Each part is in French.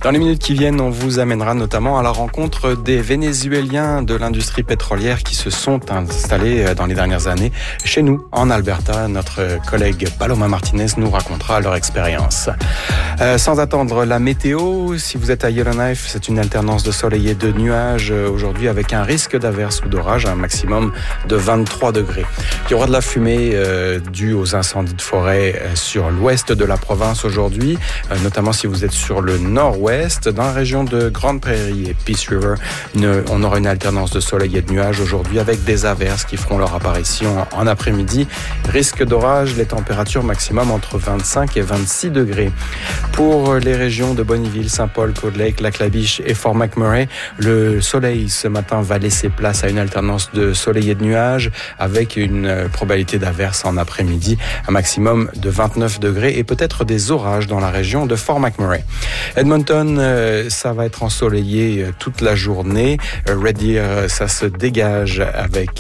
Dans les minutes qui viennent, on vous amènera notamment à la rencontre des Vénézuéliens de l'industrie pétrolière qui se sont installés dans les dernières années chez nous, en Alberta. Notre collègue Paloma Martinez nous racontera leur expérience. Sans attendre la météo, si vous êtes à Yellowknife, c'est une alternance de soleil et de nuages aujourd'hui avec un risque d'averse ou d'orage, un maximum de 23 degrés. Il y aura de la fumée due aux incendies de forêt sur l'ouest de la province aujourd'hui, notamment si vous êtes sur le nord-ouest, dans la région de Grande Prairie et Peace River. On aura une alternance de soleil et de nuages aujourd'hui avec des averses qui feront leur apparition en après-midi. Risque d'orage, les températures maximum entre 25 et 26 degrés. Pour les régions de Bonnyville, Saint-Paul, Cold Lake, Lac-La-Biche et Fort McMurray, le soleil ce matin va laisser place à une alternance de soleil et de nuages avec une probabilité d'averse en après-midi, un maximum de 29 degrés et peut-être des orages dans la région de Fort McMurray. Edmonton, ça va être ensoleillé toute la journée. Red Deer, ça se dégage avec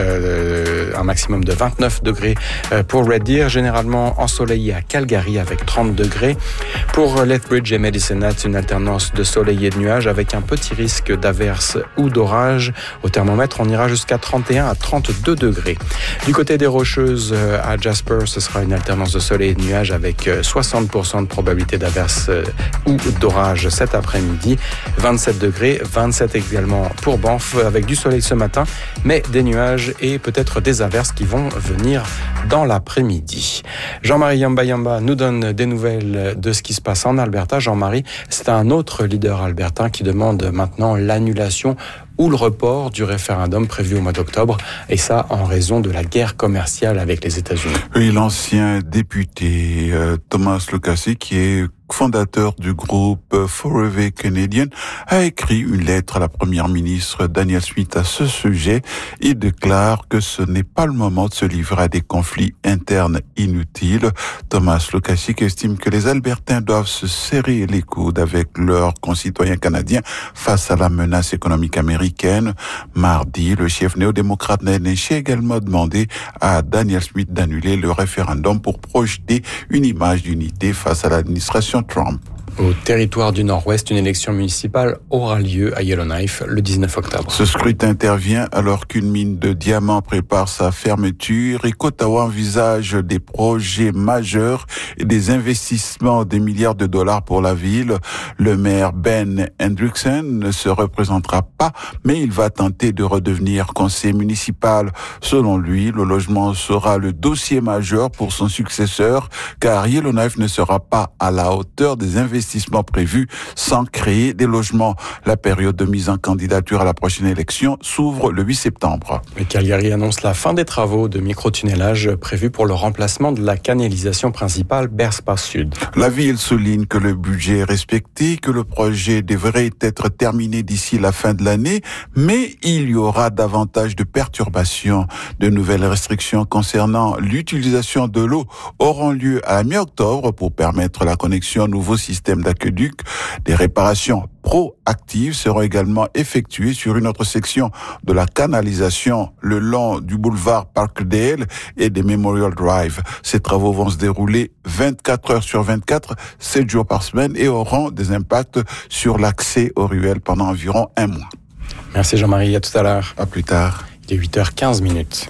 un maximum de 29 degrés pour Red Deer, généralement ensoleillé à Calgary avec 30 degrés. Pour Lethbridge et Medicine Hat, une alternance de soleil et de nuages avec un petit risque d'averse ou d'orage. Au thermomètre, on ira jusqu'à 31 à 32 degrés. Du côté des Rocheuses, à Jasper, ce sera une alternance de soleil et de nuages avec 60% de probabilité d'averse ou d'orage cet après-midi. 27 degrés, 27 également pour Banff avec du soleil ce matin, mais des nuages et peut-être des averses qui vont venir dans l'après-midi. Jean-Marie Yamba nous donne des nouvelles de ce qui se passe en Alberta. Jean-Marie, c'est un autre leader albertain qui demande maintenant l'annulation ou le report du référendum prévu au mois d'octobre, et ça en raison de la guerre commerciale avec les États-Unis. Oui, l'ancien député Thomas Lucassi, qui est fondateur du groupe Forever Canadian, a écrit une lettre à la première ministre Danielle Smith à ce sujet. Il déclare que ce n'est pas le moment de se livrer à des conflits internes inutiles. Thomas Lucassi estime que les Albertains doivent se serrer les coudes avec leurs concitoyens canadiens face à la menace économique américaine. Mardi, le chef néo-démocrate Ned Nenshi a également demandé à Danielle Smith d'annuler le référendum pour projeter une image d'unité face à l'administration Trump. Au territoire du Nord-Ouest, une élection municipale aura lieu à Yellowknife le 19 octobre. Ce scrutin intervient alors qu'une mine de diamants prépare sa fermeture et qu'Ottawa envisage des projets majeurs et des investissements des milliards de dollars pour la ville. Le maire Ben Hendrickson ne se représentera pas, mais il va tenter de redevenir conseiller municipal. Selon lui, le logement sera le dossier majeur pour son successeur, car Yellowknife ne sera pas à la hauteur des investissements prévus sans créer des logements. La période de mise en candidature à la prochaine élection s'ouvre le 8 septembre. Et Calgary annonce la fin des travaux de microtunnelage prévus pour le remplacement de la canalisation principale Bearspaw Sud. La ville souligne que le budget est respecté, que le projet devrait être terminé d'ici la fin de l'année, mais il y aura davantage de perturbations. De nouvelles restrictions concernant l'utilisation de l'eau auront lieu à la mi-octobre pour permettre la connexion au nouveau système d'aqueduc. Des réparations proactives seront également effectuées sur une autre section de la canalisation le long du boulevard Parkdale et des Memorial Drive. Ces travaux vont se dérouler 24 heures sur 24, 7 jours par semaine et auront des impacts sur l'accès aux ruelles pendant environ un mois. Merci Jean-Marie, à tout à l'heure. À plus tard. Il est 8h15.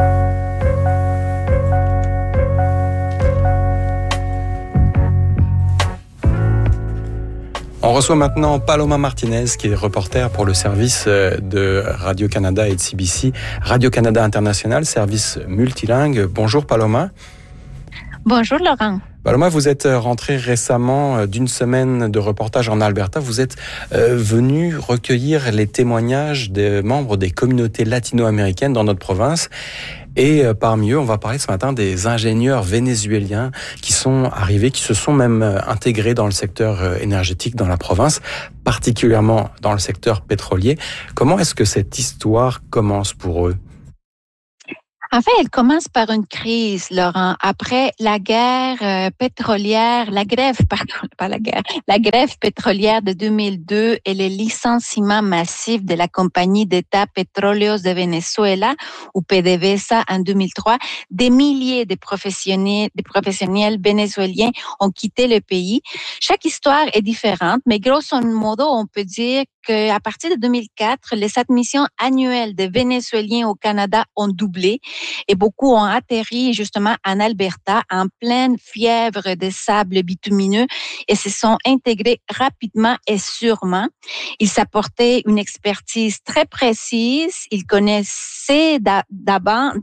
On reçoit maintenant Paloma Martinez, qui est reporter pour le service de Radio-Canada et de CBC, Radio-Canada International, service multilingue. Bonjour Paloma. Bonjour Laurent. Paloma, vous êtes rentré récemment d'une semaine de reportage en Alberta. Vous êtes venu recueillir les témoignages des membres des communautés latino-américaines dans notre province. Et parmi eux, on va parler ce matin des ingénieurs vénézuéliens qui sont arrivés, qui se sont même intégrés dans le secteur énergétique dans la province, particulièrement dans le secteur pétrolier. Comment est-ce que cette histoire commence pour eux ? En fait, elle commence par une crise, Laurent. Après la guerre pétrolière, la grève, pardon, pas la guerre, la grève pétrolière de 2002 et le licenciement massif de la compagnie d'État Petróleos de Venezuela, ou PDVSA, en 2003, des milliers de professionnels vénézuéliens ont quitté le pays. Chaque histoire est différente, mais grosso modo, on peut dire qu'à partir de 2004, les admissions annuelles de Vénézuéliens au Canada ont doublé et beaucoup ont atterri justement en Alberta en pleine fièvre de sable bitumineux et se sont intégrés rapidement et sûrement. Ils apportaient une expertise très précise. Ils connaissaient d'abord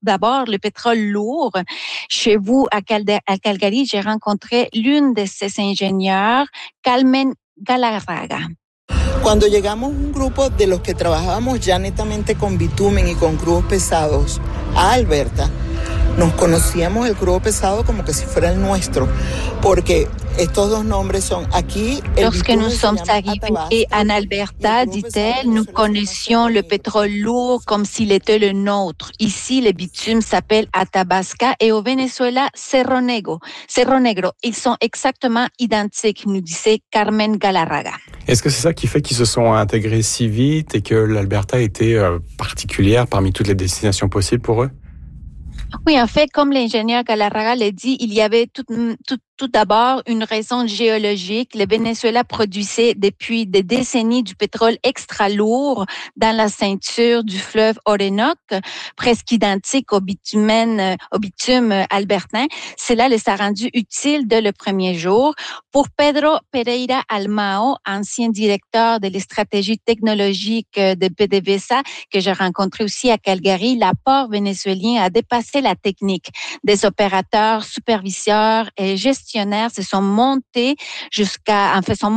le pétrole lourd. Chez vous, à Calgary, j'ai rencontré l'une de ces ingénieurs, Carmen Galarraga. Cuando llegamos un grupo de los que trabajábamos ya netamente con bitumen y con crudos pesados a Alberta, nos conocíamos el crudo pesado como que si fuera el nuestro, porque estos dos nombres son aquí. Lorsque nous sommes arrivés en Alberta, dit-elle, nous connaissions le pétrole lourd comme s'il était le nôtre. Ici, le bitume s'appelle Athabasca et au Venezuela, Cerro Negro. Ils sont exactement identiques, nous disait Carmen Galarraga. Est-ce que c'est ça qui fait qu'ils se sont intégrés si vite et que l'Alberta était particulière parmi toutes les destinations possibles pour eux? Oui, en fait, comme l'ingénieur Galarraga l'a dit, il y avait tout d'abord une raison géologique. Le Venezuela produisait depuis des décennies du pétrole extra lourd dans la ceinture du fleuve Orinoco, presque identique au bitume albertain. Cela les a rendus utiles dès le premier jour. Pour Pedro Pereira Almao, ancien directeur de la stratégie technologique de PDVSA, que j'ai rencontré aussi à Calgary, l'apport vénézuélien a dépassé la technique. Des opérateurs, superviseurs et gestionnaires sont montés jusqu'à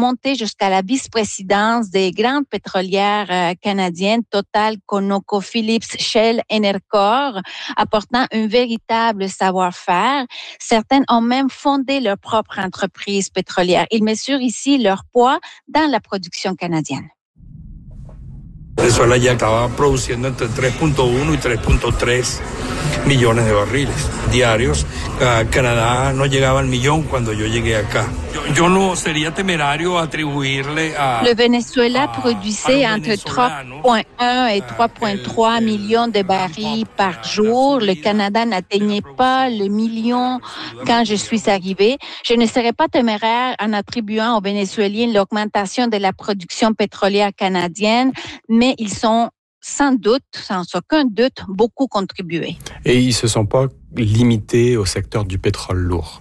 la vice-présidence des grandes pétrolières canadiennes, Total, ConocoPhillips, Shell, Enercor, apportant un véritable savoir-faire. Certaines ont même fondé leur propre entreprise pétrolière. Ils mesurent ici leur poids dans la production canadienne. Venezuela ya estaba produciendo entre 3.1 y 3.3 millones de barriles diarios. Canadá no llegaba al millón cuando yo llegué acá. Yo no sería temerario atribuirle a... Le Venezuela produisait entre 3.1 et 3.3 millions de barils par jour. Le Canada n'atteignait pas le million quand je suis arrivée. Je ne serais pas téméraire en attribuant aux Vénézuéliens l'augmentation de la production pétrolière canadienne, mais ils sont sans aucun doute, beaucoup contribué. Et ils ne se sont pas limités au secteur du pétrole lourd.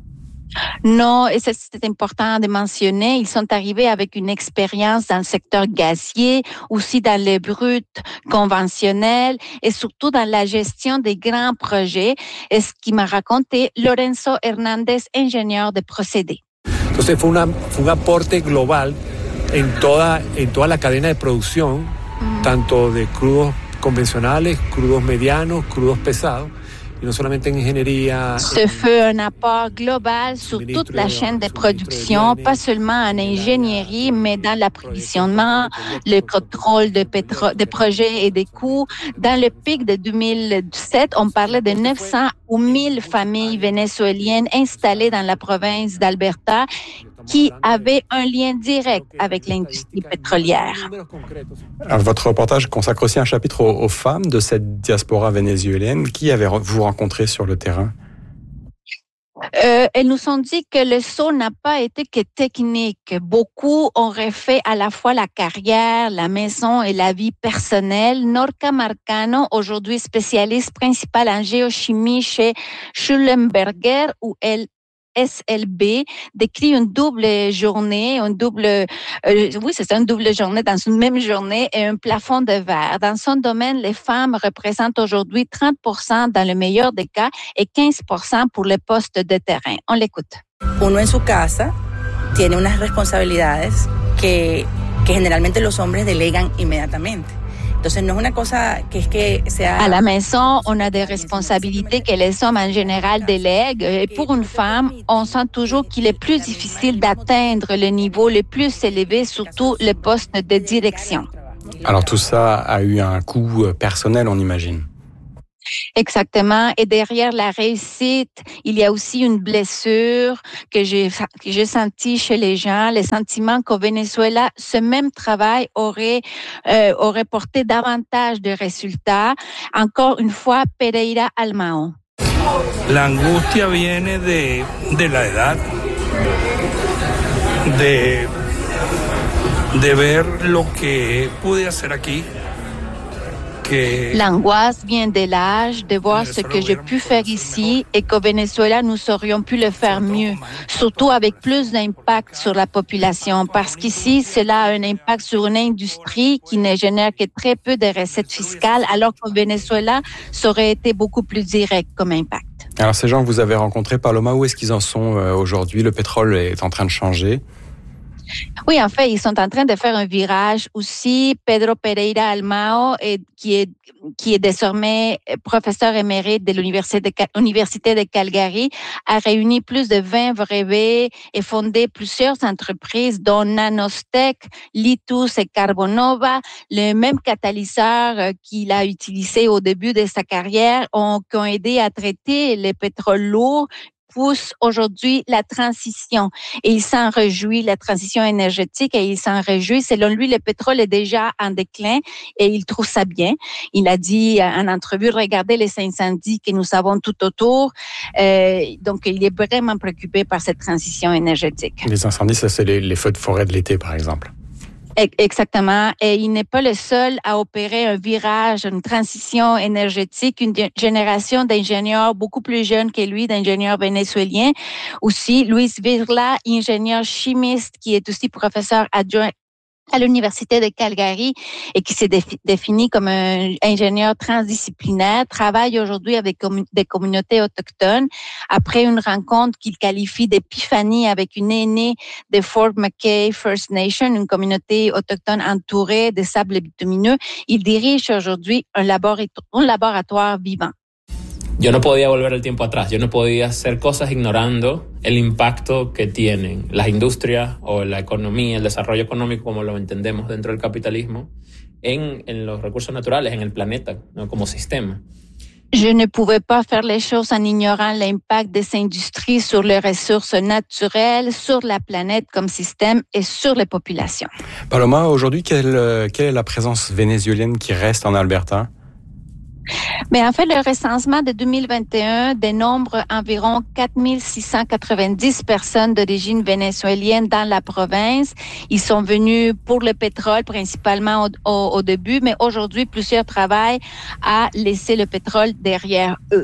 Non, et c'est important de mentionner, ils sont arrivés avec une expérience dans le secteur gazier, aussi dans le brut conventionnel et surtout dans la gestion des grands projets. Et ce qui m'a raconté Lorenzo Hernández, ingénieur de procédés. Entonces fue un aporte global en toda la cadena de producción, tanto de crudos convencionales, crudos medianos, crudos pesados. Ce fut un apport global sur toute la chaîne de production, pas seulement en ingénierie, mais dans l'approvisionnement, le contrôle des projets et des coûts. Dans le pic de 2017, on parlait de 900 ou 1000 familles vénézuéliennes installées dans la province d'Alberta qui avaient un lien direct avec l'industrie pétrolière. Alors, votre reportage consacre aussi un chapitre aux femmes de cette diaspora vénézuélienne. Qui avez-vous rencontré sur le terrain? Elles nous ont dit que le saut n'a pas été que technique. Beaucoup ont refait à la fois la carrière, la maison et la vie personnelle. Norca Marcano, aujourd'hui spécialiste principale en géochimie chez Schulenberger, où elle SLB, décrit une double journée dans une même journée et un plafond de verre. Dans son domaine, les femmes représentent aujourd'hui 30% dans le meilleur des cas et 15% pour les postes de terrain. On l'écoute. Uno en su casa tiene unas responsabilidades que generalmente los hombres delegan inmediatamente. Entonces, no es una cosa que es que sea... À la maison, on a des responsabilités que les hommes en général délèguent. Et pour une femme, on sent toujours qu'il est plus difficile d'atteindre le niveau le plus élevé, surtout le poste de direction. Alors tout ça a eu un coût personnel, on imagine. Exactement. Et derrière la réussite, il y a aussi une blessure que j'ai sentie chez les gens, le sentiment qu'au Venezuela, ce même travail aurait porté davantage de résultats. Encore une fois, Pereira Almao. La angustia viene de la edad, de ver lo que pude hacer aquí. L'angoisse vient de l'âge, de voir ce que j'ai pu faire ici et qu'au Venezuela, nous aurions pu le faire mieux, surtout avec plus d'impact sur la population, parce qu'ici, cela a un impact sur une industrie qui ne génère que très peu de recettes fiscales, alors qu'au Venezuela, ça aurait été beaucoup plus direct comme impact. Alors ces gens que vous avez rencontrés, Paloma, où est-ce qu'ils en sont aujourd'hui? Le pétrole est en train de changer. Oui, en fait, ils sont en train de faire un virage aussi. Pedro Pereira Almao, qui est désormais professeur émérite de l'Université de Calgary, a réuni plus de 20 brevets et fondé plusieurs entreprises, dont Nanostech, Litus et Carbonova. Le même catalyseur qu'il a utilisé au début de sa carrière qui ont aidé à traiter les pétroles lourds, pousse aujourd'hui la transition et il s'en réjouit, la transition énergétique, et il s'en réjouit. Selon lui, le pétrole est déjà en déclin et il trouve ça bien. Il a dit en entrevue, regardez les incendies que nous avons tout autour. Donc, il est vraiment préoccupé par cette transition énergétique. Les incendies, ça c'est les feux de forêt de l'été, par exemple. Exactement. Et il n'est pas le seul à opérer un virage, une transition énergétique. Une génération d'ingénieurs beaucoup plus jeunes que lui, d'ingénieurs vénézuéliens. Aussi, Luis Virla, ingénieur chimiste, qui est aussi professeur adjoint à l'Université de Calgary et qui s'est défini comme un ingénieur transdisciplinaire, travaille aujourd'hui avec des communautés autochtones après une rencontre qu'il qualifie d'épiphanie avec une aînée de Fort McKay First Nation, une communauté autochtone entourée de sables bitumineux. Il dirige aujourd'hui un laboratoire vivant. Yo no podía volver el tiempo atrás, yo no podía hacer cosas ignorando el impacto que tienen las industrias o la economía, el desarrollo económico como lo entendemos dentro del capitalismo, en los recursos naturales, en el planeta, ¿no? Como sistema. Je ne pouvais pas faire les choses en ignorant l'impact des industries sur les ressources naturelles, sur la planète comme système et sur les populations. Paloma, aujourd'hui, quelle est la présence vénézuélienne qui reste en Alberta? Mais en fait, le recensement de 2021 dénombre environ 4690 personnes d'origine vénézuélienne dans la province. Ils sont venus pour le pétrole principalement au début, mais aujourd'hui, plusieurs travaillent à laisser le pétrole derrière eux.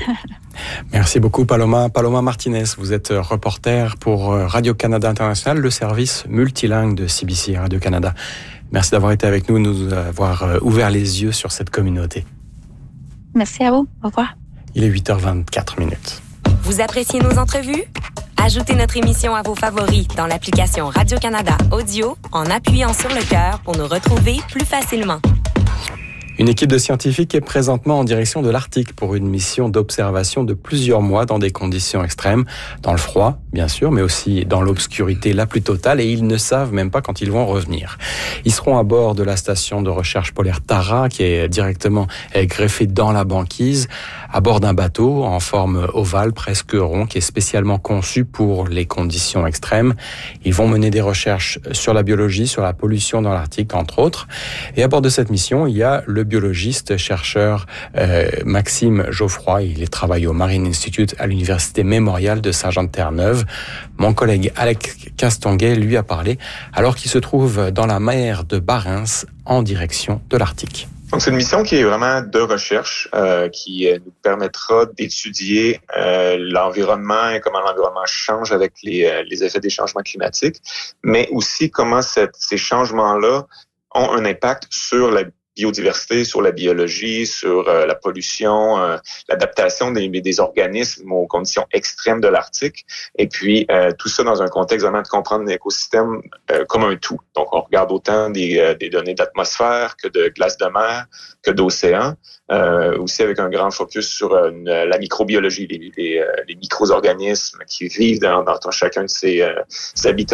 Merci beaucoup, Paloma. Paloma Martinez, vous êtes reporter pour Radio-Canada International, le service multilingue de CBC Radio-Canada. Merci d'avoir été avec nous, nous avoir ouvert les yeux sur cette communauté. Merci à vous. Au revoir. Il est 8h24. Vous appréciez nos entrevues? Ajoutez notre émission à vos favoris dans l'application Radio-Canada Audio en appuyant sur le cœur pour nous retrouver plus facilement. Une équipe de scientifiques est présentement en direction de l'Arctique pour une mission d'observation de plusieurs mois dans des conditions extrêmes, dans le froid, bien sûr, mais aussi dans l'obscurité la plus totale, et ils ne savent même pas quand ils vont revenir. Ils seront à bord de la station de recherche polaire Tara, qui est directement greffée dans la banquise, à bord d'un bateau en forme ovale, presque rond, qui est spécialement conçu pour les conditions extrêmes. Ils vont mener des recherches sur la biologie, sur la pollution dans l'Arctique, entre autres. Et à bord de cette mission, il y a le biologiste, chercheur Maxime Geoffroy. Il travaille au Marine Institute à l'Université Mémorial de Saint-Jean-de-Terre-Neuve. Mon collègue Alex Castonguay lui a parlé alors qu'il se trouve dans la mer de Barents en direction de l'Arctique. Donc, c'est une mission qui est vraiment de recherche, qui nous permettra d'étudier l'environnement et comment l'environnement change avec les effets des changements climatiques, mais aussi comment ces changements-là ont un impact sur la biodiversité, sur la biologie, sur la pollution, l'adaptation des organismes aux conditions extrêmes de l'Arctique. Et puis, tout ça dans un contexte vraiment de comprendre l'écosystème comme un tout. Donc, on regarde autant des données d'atmosphère que de glace de mer, que d'océan, aussi avec un grand focus sur la microbiologie, les micro-organismes qui vivent dans chacun de ces habitats-là.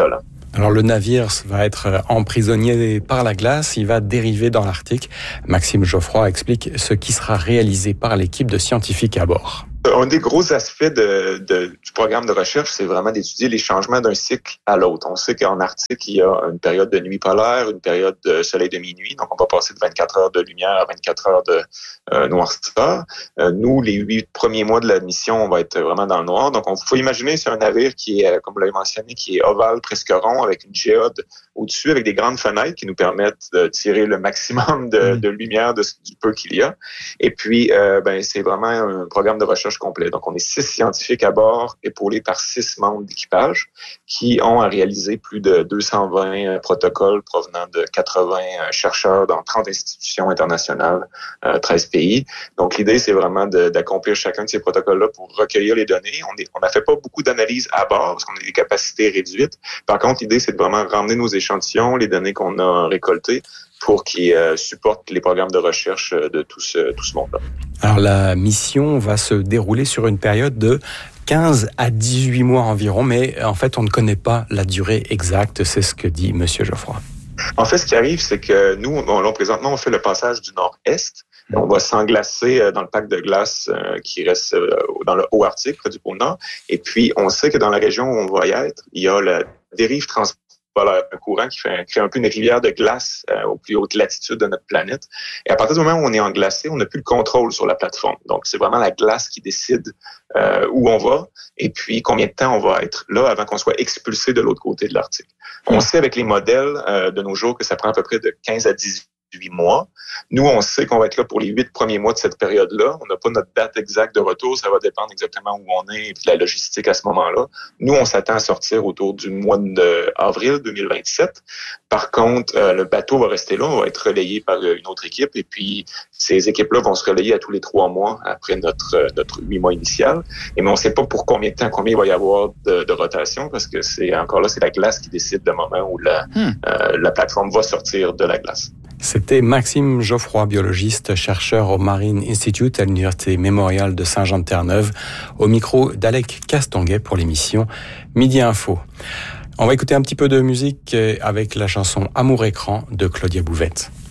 Alors le navire va être emprisonné par la glace, il va dériver dans l'Arctique. Maxime Geoffroy explique ce qui sera réalisé par l'équipe de scientifiques à bord. Un des gros aspects du programme de recherche, c'est vraiment d'étudier les changements d'un cycle à l'autre. On sait qu'en Arctique, il y a une période de nuit polaire, une période de soleil de minuit. Donc, on va passer de 24 heures de lumière à 24 heures de noirceur. Nous, les 8 premiers mois de la mission, on va être vraiment dans le noir. Donc, il faut imaginer, c'est un navire qui est, comme vous l'avez mentionné, qui est ovale, presque rond, avec une géode au-dessus, avec des grandes fenêtres qui nous permettent de tirer le maximum de lumière du peu qu'il y a. Et puis, c'est vraiment un programme de recherche complet. Donc, on est 6 scientifiques à bord, épaulés par 6 membres d'équipage qui ont à réaliser plus de 220 protocoles provenant de 80 chercheurs dans 30 institutions internationales, 13 pays. Donc, l'idée, c'est vraiment d'accomplir chacun de ces protocoles-là pour recueillir les données. On n'a fait pas beaucoup d'analyses à bord parce qu'on a des capacités réduites. Par contre, l'idée, c'est de vraiment ramener nos échantillons, les données qu'on a récoltées, pour qu'ils supportent les programmes de recherche de tout ce monde-là. Alors la mission va se dérouler sur une période de 15 à 18 mois environ, mais en fait on ne connaît pas la durée exacte, c'est ce que dit Monsieur Geoffroy. En fait, ce qui arrive, c'est que nous, présentement, on fait le passage du nord-est. On va s'englacer dans le pack de glace qui reste dans le haut Arctique, près du pôle Nord. Et puis, on sait que dans la région où on va y être, il y a la dérive transpolaire, un courant qui crée un peu une rivière de glace aux plus hautes latitudes de notre planète. Et à partir du moment où on est englacé, on n'a plus le contrôle sur la plateforme. Donc, c'est vraiment la glace qui décide où on va et puis combien de temps on va être là avant qu'on soit expulsé de l'autre côté de l'Arctique. On sait avec les modèles de nos jours que ça prend à peu près de 15 à 18 mois. Nous, on sait qu'on va être là pour les 8 premiers mois de cette période-là. On n'a pas notre date exacte de retour. Ça va dépendre exactement où on est et puis la logistique à ce moment-là. Nous, on s'attend à sortir autour du mois d'avril 2027. Par contre, le bateau va rester là. On va être relayé par une autre équipe et puis ces équipes-là vont se relayer à tous les 3 mois après notre 8 mois initial. Mais on ne sait pas pour combien de temps, combien il va y avoir de rotation parce que c'est la glace qui décide le moment où la plateforme va sortir de la glace. C'était Maxime Geoffroy, biologiste, chercheur au Marine Institute à l'Université Mémorial de Saint-Jean-de-Terre-Neuve, au micro d'Alec Castonguay pour l'émission Midi Info. On va écouter un petit peu de musique avec la chanson Amour écran de Claudia Bouvette.